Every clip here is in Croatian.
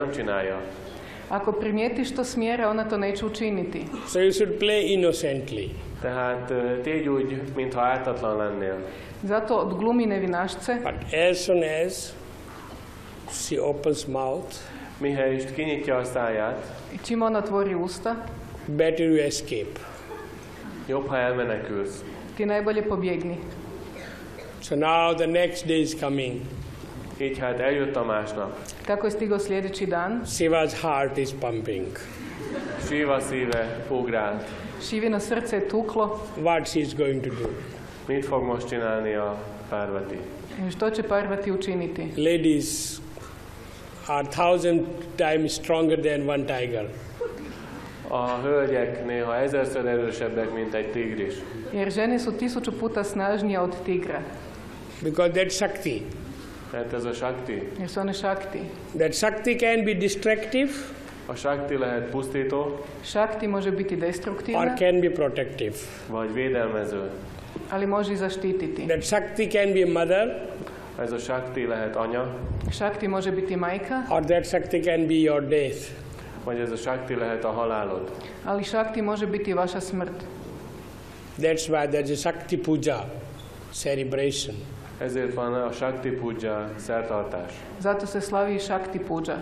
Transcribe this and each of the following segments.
csinálja. Ako primijetiš to smjera, ona to neće učiniti. So you should play innocently. Tehát tégy úgy, mintha ártatlan lennél. Zato odglumi nevinašce. But as soon as she opens mouth, Mihelyest kinyitja a száját, I čim ona otvori usta, better you escape. jobb, ha elmenekülsz. ti najbolje pobjegni. So now the next day is coming. Így hát eljött a másnap. Kako je stigao sljedeći dan, Shiva's heart is pumping. Shiva szíve ugrált. Šivino srce je tuklo. What she is going to do? Mit fog most csinálni a Parvati? Što će Parvati učiniti? Ladies are 1,000 times stronger than one tiger. A hölgyek néha 1000-szer erősebbek, mint egy tigris. Jer žene su 1000 puta snažnije od tigra. Because that Shakti. Mert ez a Shakti. Jer su one Shakti. That Shakti can be destructive A Shakti lehet pusztító, Shakti može biti or destruktivna, can be protective. vagy védelmező. ali može i zaštititi. That Shakti can be a mother Ez a Shakti lehet anya, Shakti može biti majka, or that Shakti can be your death. vagy ez a Shakti lehet a halálod. ali Shakti može biti vaša smrt. That's why there's a Shakti Puja celebration. Ezért van a Shakti Puja szertartás. Zato se slavi Shakti puja.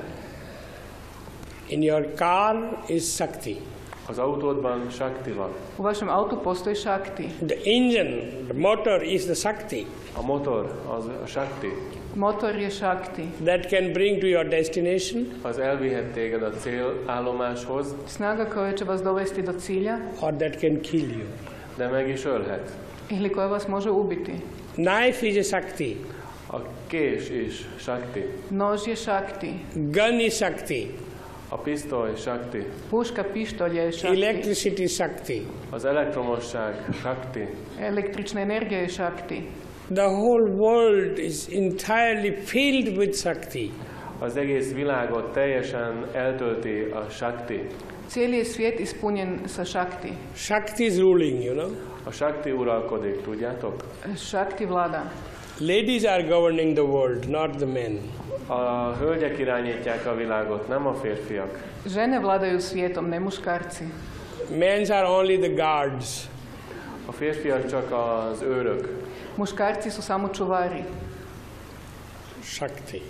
In your car is Shakti. Az autódban Shakti van. U vašem autu postoji Shakti. The engine, the motor is the Shakti. A motor az a Shakti. Motor je Shakti. That can bring to your destination Az elvihet téged a célállomáshoz, Snaga koja će vas dovesti do cilja or that can kill you. de meg is ölhet. ili koja vas može ubiti. Knife is a Shakti. A kés is Shakti. Nož je Shakti. Gun is Shakti. A pisztoly Shakti. Puška, pištolj je Shakti. Electricity is Shakti. Az elektromosság Shakti. Električna energija je Shakti. The whole world is entirely filled with Shakti. Az egész világot teljesen eltölti a Shakti. Cijeli je svijet ispunjen sa Shakti. Shakti is ruling, you know. A Shakti uralkodik, tudjátok? Shakti vlada. Ladies are governing the world, not the men. A hölgyek irányítják a világot, nem a férfiak. Žene vladaju svijetom, ne muškarci. Men are only the guards. A férfiak csak az őrök. Muškarci su samo čuvari. Shakti.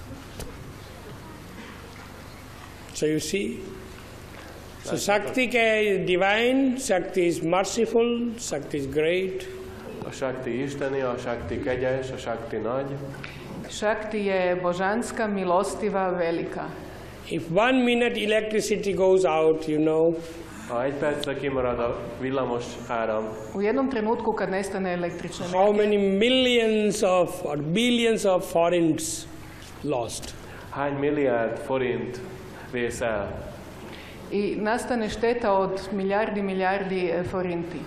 So you see, so Shakti is divine, Shakti is merciful, Shakti is great. A Shakti isteni, a Shakti kegyes, a Shakti nagy. Shakti je božanska, milostiva, velika. If 1 minute electricity goes out, you know, Ha egy percre kimarad a villamos áram, U jednom trenutku kad nestane električna how energija, many millions of or billions of forints lost. hány milliárd forint vész el? i nastane šteta od milijardi forinti.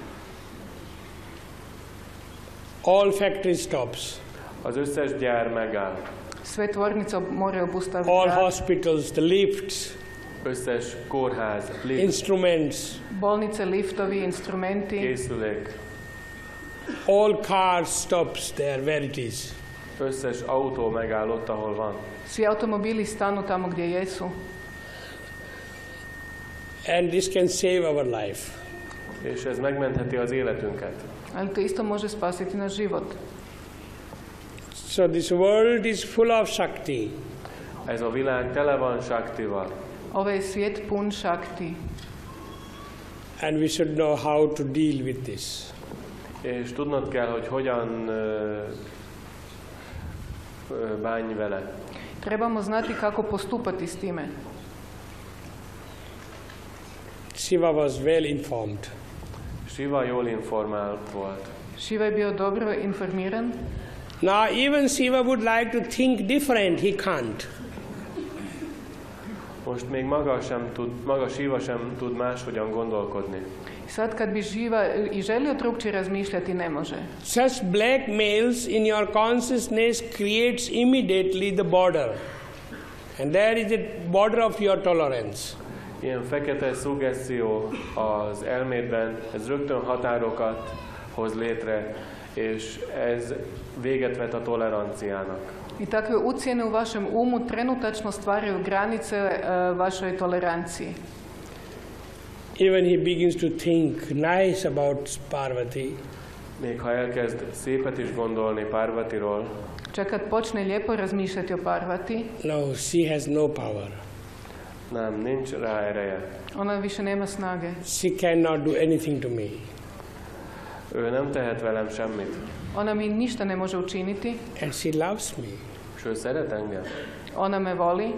All factory stops, Az összes gyár megáll. Sve tvornice moraju obustaviti all rad. hospitals, the lifts, Összes kórház, lift, instruments, Bolnice, liftovi, instrumenti, készülék, all cars stops there where it is. összes autó megáll ott, ahol van. svi automobili stanu tamo gdje jesu. And this can save our life. És ez megmentheti az életünket. Ali to isto može spasiti naš život. So this world is full of Shakti. Ez a világ tele van Shaktival. Ovaj svijet pun Shakti. And we should know how to deal with this. És tudnod kell, hogy hogyan bánj vele. Trebamo znati kako postupati s time. Shiva was well informed. Shiva jól informált volt. Shiva je bio dobro informiran. Now even Shiva would like to think different, he can't. Most még maga Shiva sem tud máshogyan gondolkodni. Sad kad bi Shiva i želio drugčije razmišljati, ne može. Such blackmails in your consciousness creates immediately the border. And there is the border of your tolerance. Ilyen fekete szuggeszió az elmédben, ez rögtön határokat hoz létre, és ez véget vet a toleranciának. I takve ucjene u vašem umu trenutačno stvaraju granice vašoj toleranciji. Even he begins to think nice about Parvati. Még ha elkezd szépet is gondolni Parvatiról, Čak kad počne lijepo razmišljati o Parvati, no, she has no power. nem, nincs rá ereje. ona više nema snage. She cannot do anything to me. Ő nem tehet velem semmit, Ona mi ništa ne može učiniti. And she loves me. és ő szeret engem. Ona me voli.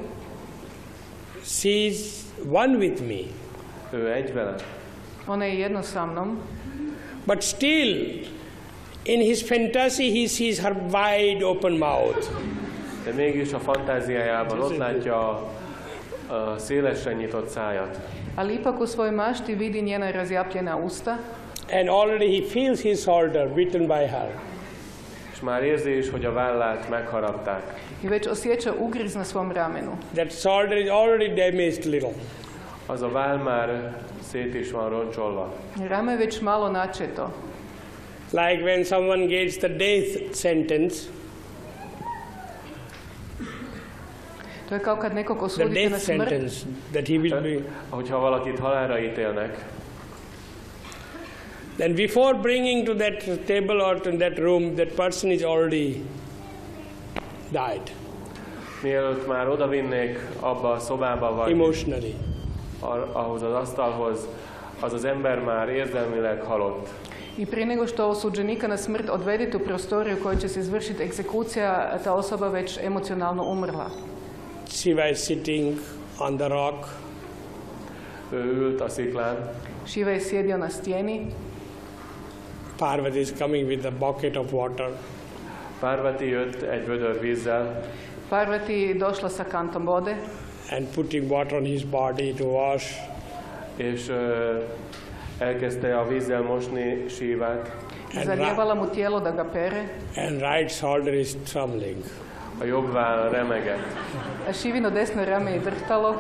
She's one with me. Ő egy velem. Ona je jedno sa mnom. But still, in his fantasy, he sees her wide open mouth. De mégis a fantáziájában ott látja a szélesre nyitott szájat. Ali ipak u svojoj mašti vidi njena razjapljena usta. And already he feels his shoulder beaten by her. És már érzi is, hogy a vállát megharapták. I već osjeća ugriz na svom ramenu. That shoulder is already damaged little. Az a váll már szét is van roncsolva. Rame je već malo načeto. Like when someone gets the death sentence, To je kao kad nekog the osudite na death smrt. sentence that he will be. Hogyha valakit halálra ítélnek, Then before bringing to that table or to that room, that person is already died mielőtt már odavinnék abba a szobába, vagy emotionally. ahhoz az asztalhoz, az az ember már érzelmileg halott. I prije nego što osuđenika na smrt odvedete u prostoriju u kojoj će se izvršiti egzekucija, ta osoba već emocionalno umrla. Shiva is sitting on the rock. Ő ült a sziklán, Šiva je sjedio na stijeni. Parvati is coming with a bucket of water. Parvati jött egy vödör vízzel, Parvati je došla sa kantom vode And putting water on his body to wash. és elkezdte a vízzel mosni Sivát. i zalijevala mu tijelo da ga pere. And right shoulder is trembling. A jobb váll remegett. A Šivino desno rame je drhtalo.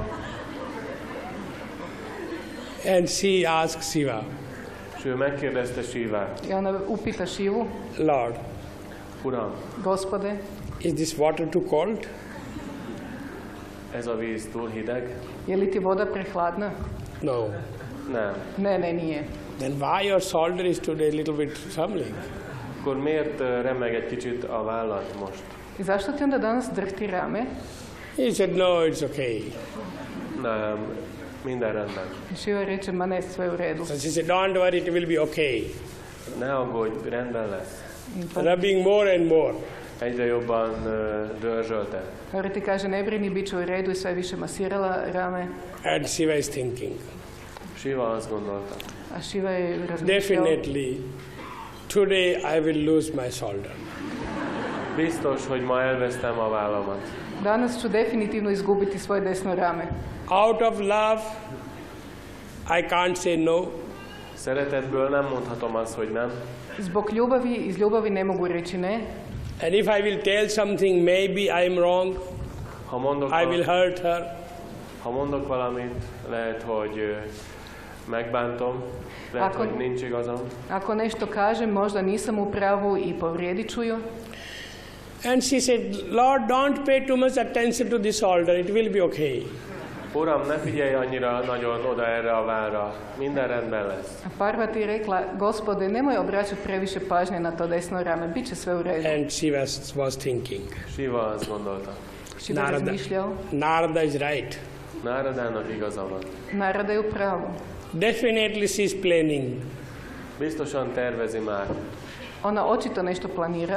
And she asks Shiva, És ő megkérdezte Sivát, I ona upita Šivu, Lord, Uram, Gospode, is this water too cold? ez a víz túl hideg? je li ti voda prehladna? No. Nem. Ne, nije. Then why your shoulder is today a little bit trembling? Akkor miért remeg egy kicsit a vállat most? I zašto ti onda danas drhti rame? He said, no, it's okay. Nem, minden rendben. I Šiva reče, ma ne, sve u redu. So she said, don't worry, it will be okay. Ne aggódj, rendben lesz. Rubbing more and more. Egyre jobban dörzsölte. Parvati kaže, ne brini, bit će u redu, i sve više masirala rame. And Shiva is thinking, Siva azt gondolta. A Šiva je razmišljao, definitely, today I will lose my shoulder. Biztos, hogy ma elvesztem a vállamat. danas ću definitivno izgubiti svoje desno rame. Out of love, I can't say no. Szeretetből nem mondhatom azt, hogy nem. Zbog ljubavi, iz ljubavi ne mogu reći ne. And if I will tell something, maybe I am wrong, Ha mondok, I will hurt her. ha mondok valamit, lehet, hogy megbántom, lehet, Ako- hogy nincs igazam. Ako nešto kažem, možda nisam u pravu i povrijedit ću ju. And she said, Lord, don't pay too much attention to this shoulder, it will be okay. Uram, ne figyelj annyira nagyon oda erre a vállra. Minden rendben lesz. A Parvati je rekla, Gospode, nemoj obraćati previše pažnje na to desno rame, bit će sve u redu. And she was thinking, Siva azt gondolta. Šiva je razmišljao, Narada is right. Náradának igaza van. Narada je u pravu. Definitely she is planning. Biztosan tervezi már. Ona očito nešto planira.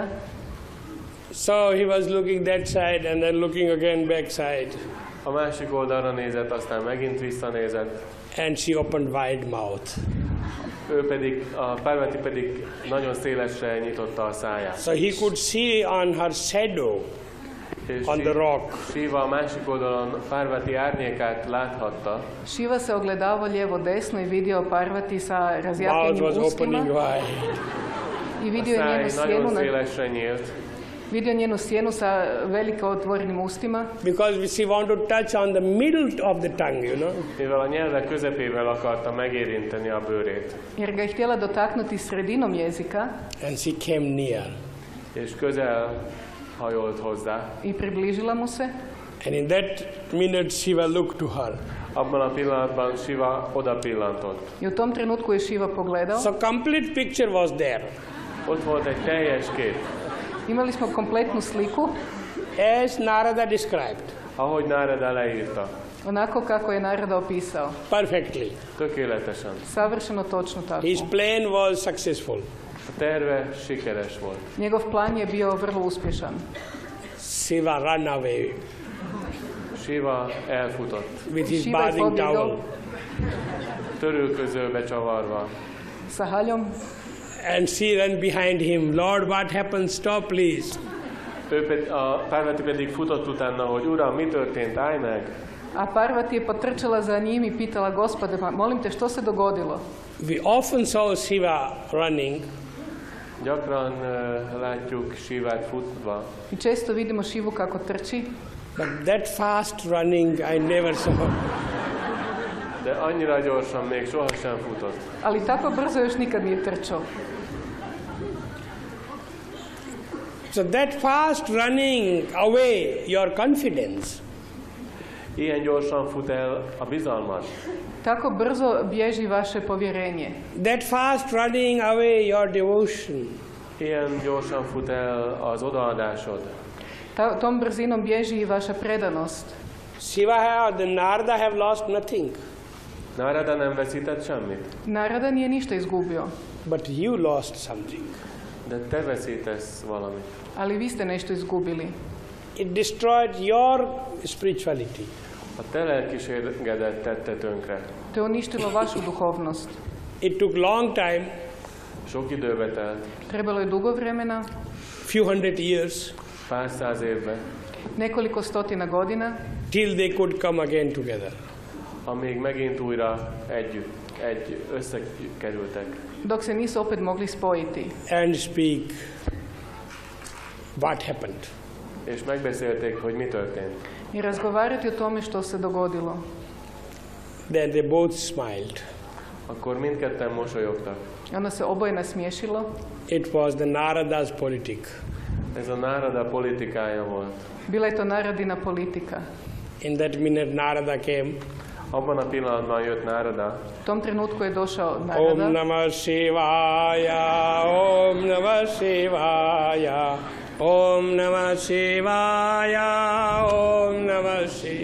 So he was looking that side and then looking again back side. A másik oldalra nézett, aztán megint visszanézett. And she opened wide mouth. Ő pedig, a Parvati pedig nagyon szélesre nyitotta a száját. So he could see on her shadow És on the rock. Siva a másik oldalon Parvati árnyékát láthatta. Šiva se ogledavao lijevo desno i vidio Parvati sa Mouth razjapljenim was opening ustima wide. i A vidio száj njenu sjenu, nagyon szélesre nyílt, vidio njenu sjenu sa veliko otvorenim ustima, Because she wanted to touch on the middle of the tongue, you know. mivel a nyelve közepével akarta megérinteni a bőrét. jer ga je htjela dotaknuti sredinom jezika. And she came near. És közel hajolt hozzá. i približila mu se. And in that minute, Shiva looked to her. Abban a pillanatban Shiva oda pillantott. I u tom trenutku je Shiva pogledao. So complete picture was there. Ott volt egy teljes kép, Imali smo kompletnu sliku, As Narada described. ahogy Narada leírta. onako kako je Narada opisao. Perfectly. Tökéletesen. Savršeno točno tako. His plan was successful. A terve sikeres volt. Njegov plan je bio vrlo uspješan. Shiva ran away Shiva elfutott, with his Shiva je bathing pobjegao towel. törülközőbe csavarva. sa haljom. And she ran behind him. Lord, what happened? Stop, please. A Parvati pedig futott utána, hogy Uram, mi történt, állj meg! A Parvati je potrčala za njim i pitala, Gospode, molim te, što se dogodilo? We often saw Shiva running, Gyakran látjuk Shivát futva, I često vidimo Šivu kako trči, but that fast running I never saw. de annyira gyorsan még sohasem futott. ali tako brzo još nikad nije trčao. So that fast running away your confidence. Ilyen gyorsan fut el a bizalmad. Tako brzo bježi vaše povjerenje. That fast running away your devotion. Ilyen gyorsan fut el az odaadásod. Tom brzinom bježi i vaša predanost. Shiva and Narada have lost nothing, Narada nem veszített semmit, Narada nije ništa izgubio, but you lost something. de te veszítesz valamit. ali vi ste nešto izgubili. It destroyed your spirituality. A te lelkiségedet tette tönkre. To je uništilo vašu duhovnost. It took long time, Sok időbe telt, Trebalo je dugo vremena, few hundred years, pár száz évbe, nekoliko stotina godina, till they could come again together. amíg megint újra összekerültek, dok se nisu opet mogli spojiti And speak what happened. és megbeszélték, hogy mi történt. i razgovarati o tome što se dogodilo. Then they both smiled. Akkor mindketten mosolyogtak. Onda se oboje nasmiješilo. It was the Narada's politic. Ez a Narada politikája volt. Bila je to Naradina politika. In that minute, Narada came. Abban a pillanatban jött Narada. U tom trenutku je došao Om Narada. Namah Shivaya, Om Namah Shivaya, Om Namah Shivaya, Om Namah Shivaya.